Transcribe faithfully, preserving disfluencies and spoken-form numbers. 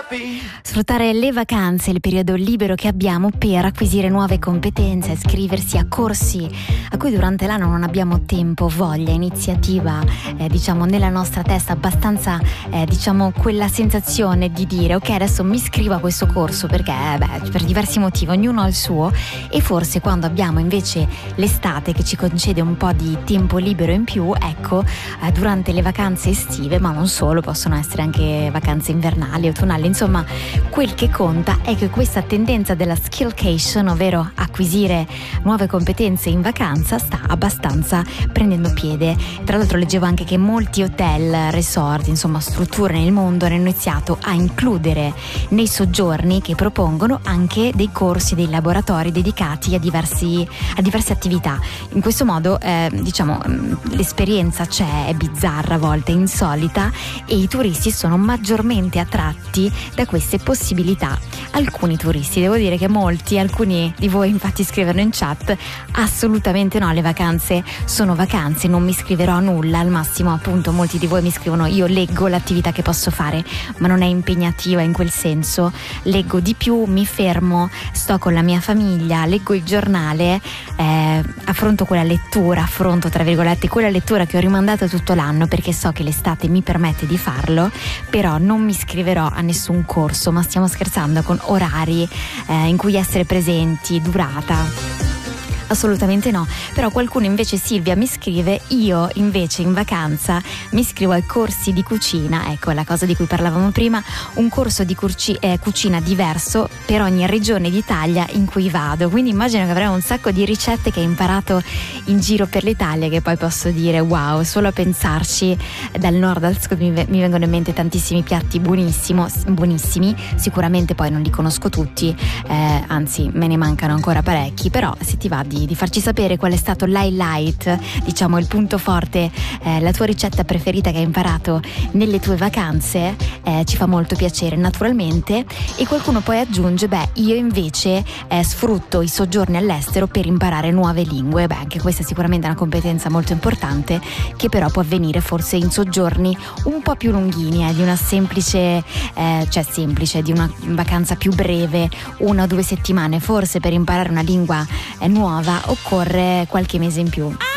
Sfruttare le vacanze, il periodo libero che abbiamo per acquisire nuove competenze, iscriversi a corsi a cui durante l'anno non abbiamo tempo, voglia, iniziativa, eh, diciamo nella nostra testa abbastanza, eh, diciamo quella sensazione di dire ok, adesso mi iscrivo a questo corso perché beh, per diversi motivi, ognuno ha il suo, e forse quando abbiamo invece l'estate che ci concede un po' di tempo libero in più, ecco, eh, durante le vacanze estive, ma non solo, possono essere anche vacanze invernali, autunnali, insomma quel che conta è che questa tendenza della skillcation, ovvero acquisire nuove competenze in vacanza, sta abbastanza prendendo piede. Tra l'altro leggevo anche che molti hotel, resort, insomma strutture nel mondo hanno iniziato a includere nei soggiorni che propongono anche dei corsi, dei laboratori dedicati a diversi a diverse attività. In questo modo eh, diciamo l'esperienza c'è, è bizzarra a volte, insolita, e i turisti sono maggiormente attratti da queste possibilità. Alcuni turisti, devo dire che molti, alcuni di voi infatti scrivono in chat assolutamente no, le vacanze sono vacanze, non mi iscriverò a nulla, al massimo appunto molti di voi mi scrivono io leggo l'attività che posso fare, ma non è impegnativa in quel senso, leggo di più, mi fermo, sto con la mia famiglia, leggo il giornale, eh, affronto quella lettura, affronto tra virgolette quella lettura che ho rimandato tutto l'anno perché so che l'estate mi permette di farlo, però non mi iscriverò a nessun corso, ma stiamo scherzando, con orari eh, in cui essere presenti, durata. Assolutamente no, però qualcuno invece, Silvia mi scrive, io invece in vacanza mi iscrivo ai corsi di cucina, ecco la cosa di cui parlavamo prima, un corso di curci- eh, cucina diverso per ogni regione d'Italia in cui vado, quindi immagino che avrei un sacco di ricette che hai imparato in giro per l'Italia che poi posso dire wow, solo a pensarci dal nord al sud mi, mi vengono in mente tantissimi piatti buonissimo, buonissimi, sicuramente poi non li conosco tutti, eh, anzi me ne mancano ancora parecchi, però se ti va di di farci sapere qual è stato l'highlight, diciamo il punto forte, eh, la tua ricetta preferita che hai imparato nelle tue vacanze, eh, ci fa molto piacere naturalmente. E qualcuno poi aggiunge beh io invece eh, sfrutto i soggiorni all'estero per imparare nuove lingue, beh anche questa è sicuramente una competenza molto importante che però può avvenire forse in soggiorni un po' più lunghini, eh, di una semplice eh, cioè semplice di una vacanza più breve, una o due settimane, forse per imparare una lingua eh, nuova occorre qualche mese in più.